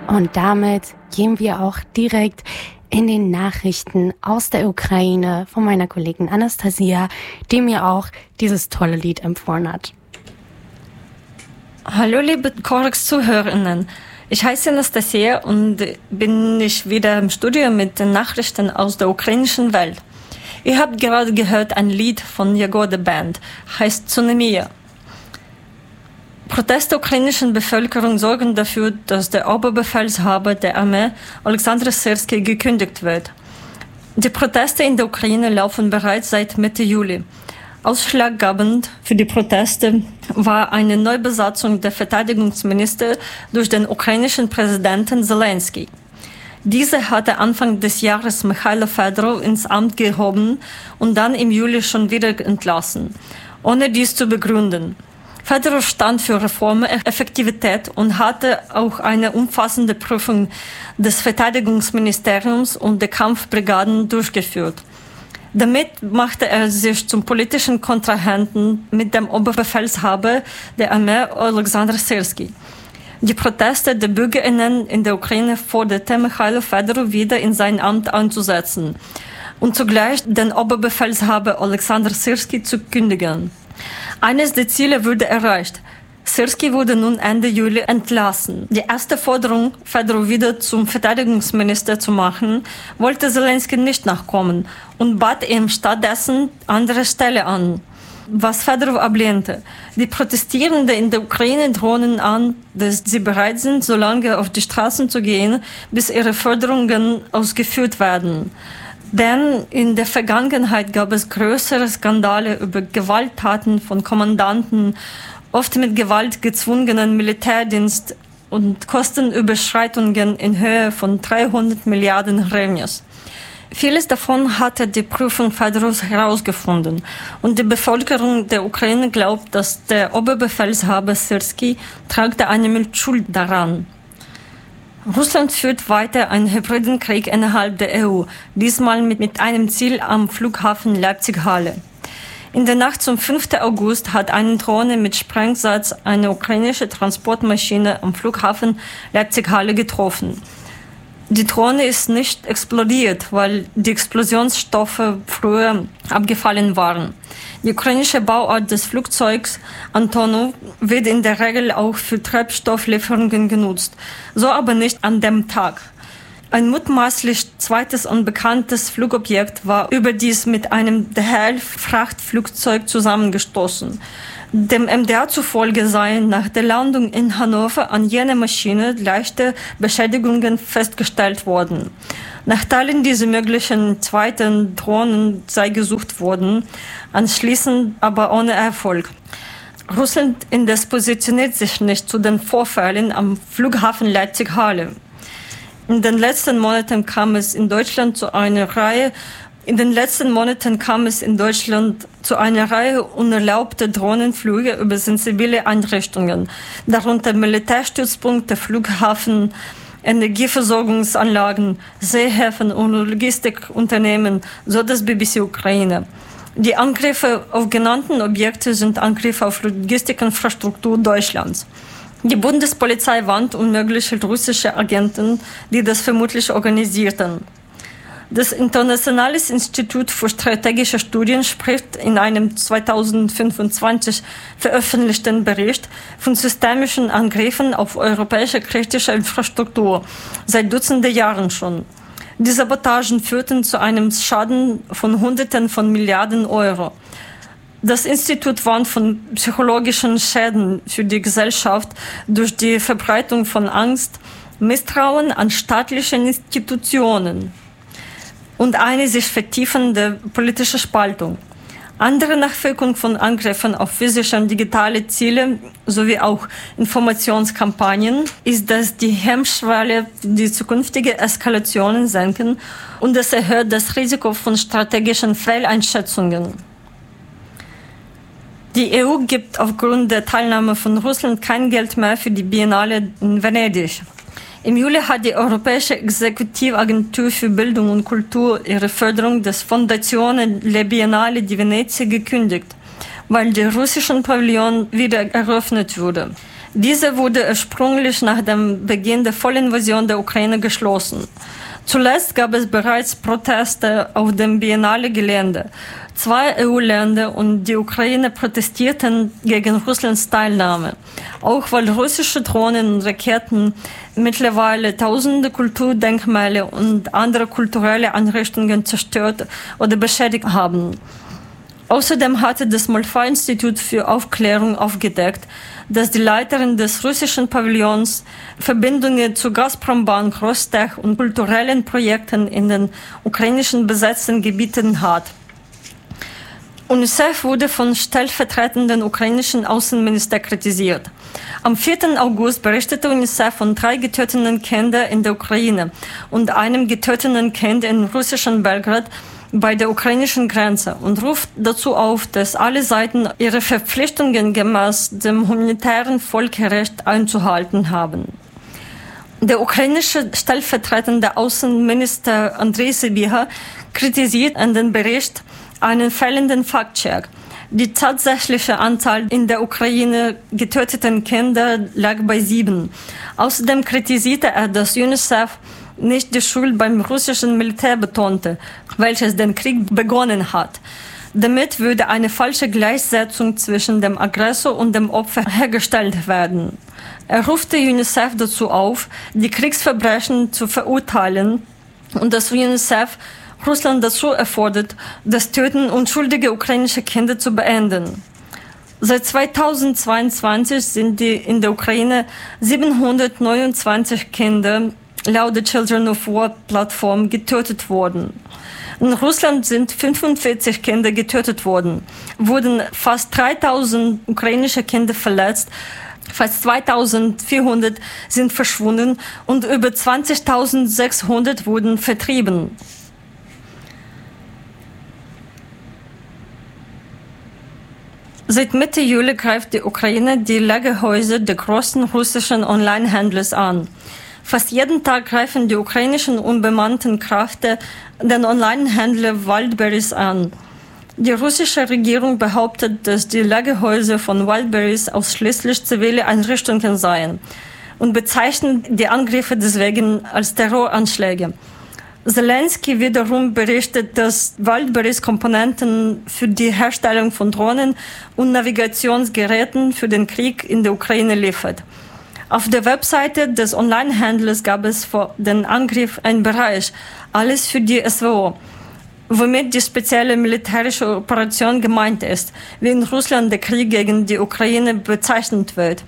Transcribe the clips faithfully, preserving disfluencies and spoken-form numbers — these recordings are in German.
Und damit gehen wir auch direkt in den Nachrichten aus der Ukraine von meiner Kollegin Anastasia, die mir auch dieses tolle Lied empfohlen hat. Hallo liebe Korax-Zuhörerinnen, ich heiße Anastasia und bin ich wieder im Studio mit den Nachrichten aus der ukrainischen Welt. Ihr habt gerade gehört ein Lied von Jagoda Band, heißt Tsunami. Proteste der ukrainischen Bevölkerung sorgen dafür, dass der Oberbefehlshaber der Armee, Alexander Syrski, gekündigt wird. Die Proteste in der Ukraine laufen bereits seit Mitte Juli. Ausschlaggebend für die Proteste war eine Neubesatzung der Verteidigungsminister durch den ukrainischen Präsidenten Zelensky. Dieser hatte Anfang des Jahres Michailo Fedorov ins Amt gehoben und dann im Juli schon wieder entlassen, ohne dies zu begründen. Fedorov stand für Reformen, Effektivität und hatte auch eine umfassende Prüfung des Verteidigungsministeriums und der Kampfbrigaden durchgeführt. Damit machte er sich zum politischen Kontrahenten mit dem Oberbefehlshaber der Armee Alexander Syrski. Die Proteste der BürgerInnen in der Ukraine forderte Michailo Fedorov wieder in sein Amt einzusetzen und zugleich den Oberbefehlshaber Alexander Syrski zu kündigen. Eines der Ziele wurde erreicht. Syrski wurde nun Ende Juli entlassen. Die erste Forderung, Fedorov wieder zum Verteidigungsminister zu machen, wollte Zelensky nicht nachkommen und bat ihm stattdessen andere Stelle an, was Fedorov ablehnte. Die Protestierenden in der Ukraine drohen an, dass sie bereit sind, so lange auf die Straßen zu gehen, bis ihre Forderungen ausgeführt werden. Denn in der Vergangenheit gab es größere Skandale über Gewalttaten von Kommandanten, oft mit Gewalt gezwungenen Militärdienst und Kostenüberschreitungen in Höhe von dreihundert Milliarden Hryvnias. Vieles davon hatte die Prüfung Fedorovs herausgefunden und die Bevölkerung der Ukraine glaubt, dass der Oberbefehlshaber Syrski tragte eine Mitschuld daran. Russland führt weiter einen hybriden Krieg innerhalb der E U, diesmal mit, mit einem Ziel am Flughafen Leipzig-Halle. In der Nacht zum fünften August hat eine Drohne mit Sprengsatz eine ukrainische Transportmaschine am Flughafen Leipzig-Halle getroffen. Die Drohne ist nicht explodiert, weil die Explosionsstoffe früher abgefallen waren. Die ukrainische Bauart des Flugzeugs Antonov wird in der Regel auch für Treibstofflieferungen genutzt, so aber nicht an dem Tag. Ein mutmaßlich zweites unbekanntes Flugobjekt war überdies mit einem D H L-Frachtflugzeug zusammengestoßen. Dem M D A zufolge seien nach der Landung in Hannover an jener Maschine leichte Beschädigungen festgestellt worden. Nach Teilen dieser möglichen zweiten Drohnen sei gesucht worden, anschließend aber ohne Erfolg. Russland indes positioniert sich nicht zu den Vorfällen am Flughafen Leipzig-Halle. In den letzten Monaten kam es in Deutschland zu einer Reihe In den letzten Monaten kam es in Deutschland zu einer Reihe unerlaubter Drohnenflüge über sensibile Einrichtungen, darunter Militärstützpunkte, Flughafen, Energieversorgungsanlagen, Seehäfen und Logistikunternehmen, so das B B C Ukraine. Die Angriffe auf genannten Objekte sind Angriffe auf Logistikinfrastruktur Deutschlands. Die Bundespolizei warnt unmögliche russische Agenten, die das vermutlich organisierten. Das Internationale Institut für strategische Studien spricht in einem zweitausendfünfundzwanzig veröffentlichten Bericht von systemischen Angriffen auf europäische kritische Infrastruktur, seit Dutzenden Jahren schon. Die Sabotagen führten zu einem Schaden von Hunderten von Milliarden Euro. Das Institut warnt von psychologischen Schäden für die Gesellschaft durch die Verbreitung von Angst, Misstrauen an staatliche Institutionen und eine sich vertiefende politische Spaltung. Andere Nachwirkungen von Angriffen auf physische und digitale Ziele sowie auch Informationskampagnen ist, dass die Hemmschwelle die zukünftige Eskalationen senken und es erhöht das Risiko von strategischen Fehleinschätzungen. Die E U gibt aufgrund der Teilnahme von Russland kein Geld mehr für die Biennale in Venedig. Im Juli hat die Europäische Exekutivagentur für Bildung und Kultur ihre Förderung des Fondazione La Biennale di Venezia gekündigt, weil der russische Pavillon wieder eröffnet wurde. Diese wurde ursprünglich nach dem Beginn der Vollinvasion der Ukraine geschlossen. Zuletzt gab es bereits Proteste auf dem Biennale-Gelände. Zwei E U-Länder und die Ukraine protestierten gegen Russlands Teilnahme, auch weil russische Drohnen und Raketen mittlerweile tausende Kulturdenkmäler und andere kulturelle Einrichtungen zerstört oder beschädigt haben. Außerdem hatte das Malfa-Institut für Aufklärung aufgedeckt, dass die Leiterin des russischen Pavillons Verbindungen zu Gazprom-Bank, Rostech und kulturellen Projekten in den ukrainischen besetzten Gebieten hat. UNICEF wurde von stellvertretenden ukrainischen Außenminister kritisiert. Am vierten August berichtete UNICEF von drei getöteten Kindern in der Ukraine und einem getöteten Kind in russischen Belgrad bei der ukrainischen Grenze und ruft dazu auf, dass alle Seiten ihre Verpflichtungen gemäß dem humanitären Völkerrecht einzuhalten haben. Der ukrainische stellvertretende Außenminister Andrei Sybiha kritisiert an den Bericht einen fehlenden Faktcheck. Die tatsächliche Anzahl in der Ukraine getöteten Kinder lag bei sieben. Außerdem kritisierte er, dass UNICEF nicht die Schuld beim russischen Militär betonte, welches den Krieg begonnen hat. Damit würde eine falsche Gleichsetzung zwischen dem Aggressor und dem Opfer hergestellt werden. Er rufte UNICEF dazu auf, die Kriegsverbrechen zu verurteilen und dass UNICEF Russland dazu erfordert, das Töten unschuldiger ukrainischer Kinder zu beenden. Seit zweitausendzweiundzwanzig sind die in der Ukraine siebenhundertneunundzwanzig Kinder laut der Children of War Plattform getötet worden. In Russland sind fünfundvierzig Kinder getötet worden, wurden fast dreitausend ukrainische Kinder verletzt, fast zweitausendvierhundert sind verschwunden und über zwanzigtausendsechshundert wurden vertrieben. Seit Mitte Juli greift die Ukraine die Lagerhäuser der großen russischen Onlinehändler an. Fast jeden Tag greifen die ukrainischen unbemannten Kräfte den Onlinehändler Wildberries an. Die russische Regierung behauptet, dass die Lagerhäuser von Wildberries ausschließlich zivile Einrichtungen seien und bezeichnet die Angriffe deswegen als Terroranschläge. Zelensky wiederum berichtet, dass Wildberries Komponenten für die Herstellung von Drohnen und Navigationsgeräten für den Krieg in der Ukraine liefert. Auf der Webseite des Onlinehändlers gab es vor dem Angriff einen Bereich, alles für die S W O, womit die spezielle militärische Operation gemeint ist, wie in Russland der Krieg gegen die Ukraine bezeichnet wird.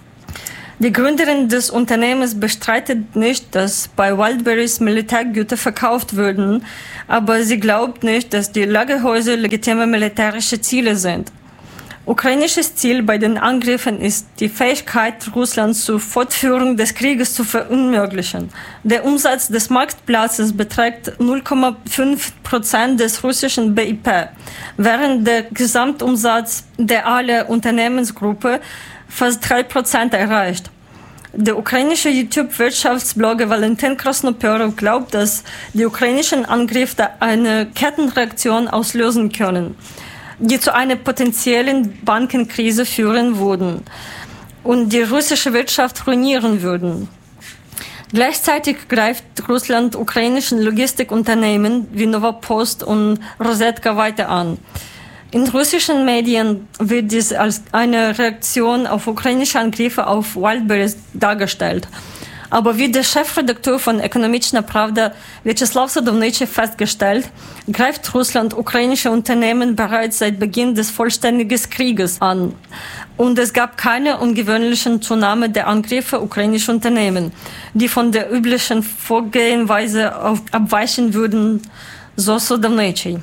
Die Gründerin des Unternehmens bestreitet nicht, dass bei Wildberries Militärgüter verkauft würden, aber sie glaubt nicht, dass die Lagerhäuser legitime militärische Ziele sind. Ukrainisches Ziel bei den Angriffen ist, die Fähigkeit Russlands zur Fortführung des Krieges zu verunmöglichen. Der Umsatz des Marktplatzes beträgt null Komma fünf Prozent des russischen B I P, während der Gesamtumsatz der aller Unternehmensgruppe fast drei Prozent erreicht. Der ukrainische YouTube-Wirtschaftsblogger Valentin Krasnoperov glaubt, dass die ukrainischen Angriffe eine Kettenreaktion auslösen können, die zu einer potenziellen Bankenkrise führen würden und die russische Wirtschaft ruinieren würden. Gleichzeitig greift Russland ukrainischen Logistikunternehmen wie Novopost und Rosetka weiter an. In russischen Medien wird dies als eine Reaktion auf ukrainische Angriffe auf Wildberries dargestellt. Aber wie der Chefredakteur von Ekonomiczna Prawda Vyacheslav Sadovnicy festgestellt, greift Russland ukrainische Unternehmen bereits seit Beginn des vollständigen Krieges an. Und es gab keine ungewöhnlichen Zunahme der Angriffe ukrainischer Unternehmen, die von der üblichen Vorgehensweise abweichen würden, so Sadovnicy.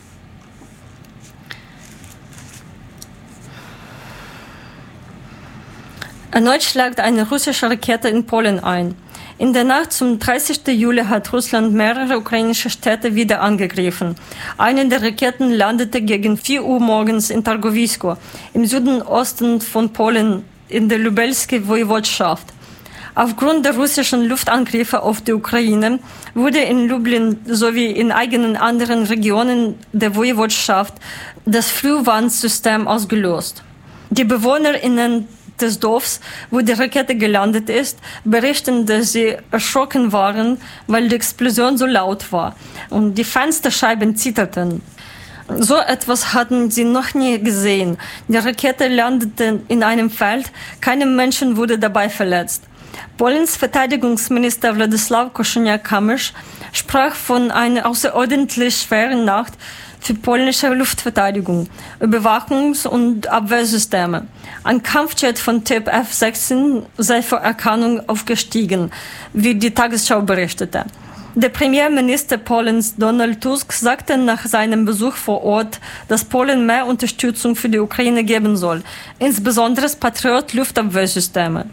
Erneut schlägt eine russische Rakete in Polen ein. In der Nacht zum dreißigsten Juli hat Russland mehrere ukrainische Städte wieder angegriffen. Eine der Raketen landete gegen vier Uhr morgens in Targowisko, im Südosten von Polen, in der Lubelskiej Woiwodschaft. Aufgrund der russischen Luftangriffe auf die Ukraine wurde in Lublin sowie in einigen anderen Regionen der Woiwodschaft das Frühwarnsystem ausgelöst. Die BewohnerInnen des Dorfs, wo die Rakete gelandet ist, berichten, dass sie erschrocken waren, weil die Explosion so laut war und die Fensterscheiben zitterten. So etwas hatten sie noch nie gesehen. Die Rakete landete in einem Feld, keinem Menschen wurde dabei verletzt. Polens Verteidigungsminister Władysław Kosiniak-Kamysz sprach von einer außerordentlich schweren Nacht für polnische Luftverteidigung, Überwachungs- und Abwehrsysteme. Ein Kampfjet von Typ F sechzehn sei vor Erkennung aufgestiegen, wie die Tagesschau berichtete. Der Premierminister Polens Donald Tusk sagte nach seinem Besuch vor Ort, dass Polen mehr Unterstützung für die Ukraine geben soll, insbesondere Patriot-Luftabwehrsysteme.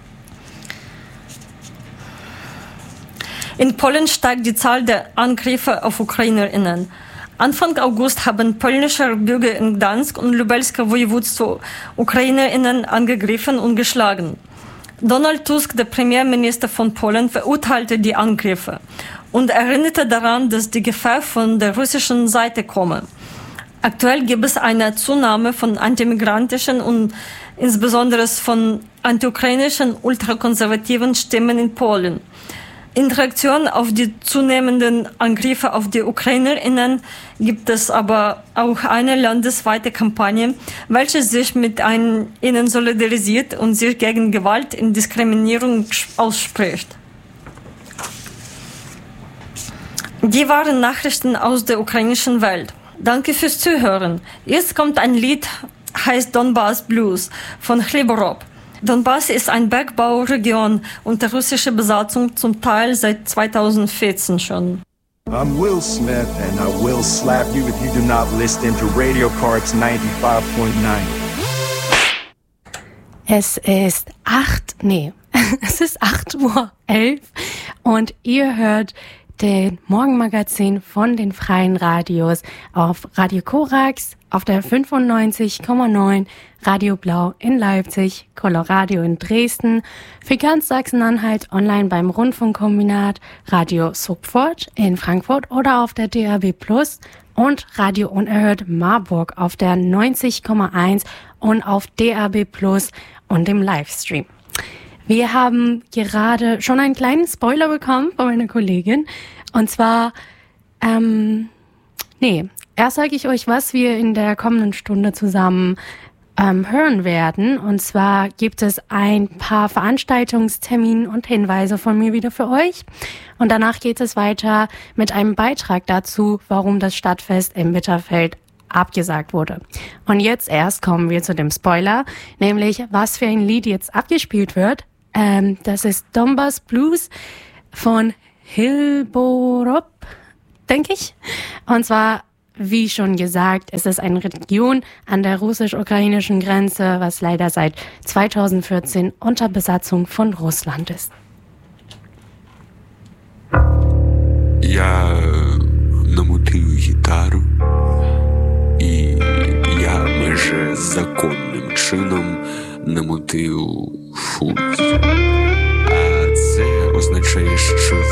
In Polen steigt die Zahl der Angriffe auf UkrainerInnen. Anfang August haben polnische Bürger in Gdansk und Lubelsker Województwo UkrainerInnen angegriffen und geschlagen. Donald Tusk, der Premierminister von Polen, verurteilte die Angriffe und erinnerte daran, dass die Gefahr von der russischen Seite komme. Aktuell gibt es eine Zunahme von antimigrantischen und insbesondere von antiukrainischen ultrakonservativen Stimmen in Polen. In Reaktion auf die zunehmenden Angriffe auf die UkrainerInnen gibt es aber auch eine landesweite Kampagne, welche sich mit ihnen solidarisiert und sich gegen Gewalt und Diskriminierung ausspricht. Die waren Nachrichten aus der ukrainischen Welt. Danke fürs Zuhören. Jetzt kommt ein Lied, heißt Donbass Blues von Chleborob. Donbass ist eine Bergbauregion unter russischer Besatzung, zum Teil seit zweitausendvierzehn schon. I'm Will Smith and I will slap you if you do not listen to Radio Parks ninety-five point nine. Es ist acht, nee, es ist acht Uhr elf und ihr hört den Morgenmagazin von den Freien Radios auf Radio Korax, auf der fünfundneunzig Komma neun, Radio Blau in Leipzig, Coloradio in Dresden, für ganz Sachsen-Anhalt online beim Rundfunkkombinat, Radio Sopfort in Frankfurt oder auf der D A B Plus und Radio Unerhört Marburg auf der neunzig Komma eins und auf D A B Plus und im Livestream. Wir haben gerade schon einen kleinen Spoiler bekommen von meiner Kollegin. Und zwar, ähm, nee, erst sage ich euch, was wir in der kommenden Stunde zusammen ähm, hören werden. Und zwar gibt es ein paar Veranstaltungstermine und Hinweise von mir wieder für euch. Und danach geht es weiter mit einem Beitrag dazu, warum das Stadtfest im Bitterfeld abgesagt wurde. Und jetzt erst kommen wir zu dem Spoiler, nämlich was für ein Lied jetzt abgespielt wird. Ähm, das ist Donbass Blues von Hilborop, denke ich. Und zwar, wie schon gesagt, ist es eine Region an der russisch-ukrainischen Grenze, was leider seit zweitausendvierzehn unter Besatzung von Russland ist. Я намотив гітару, і я майже законним чином намотив фунт. А це означає, що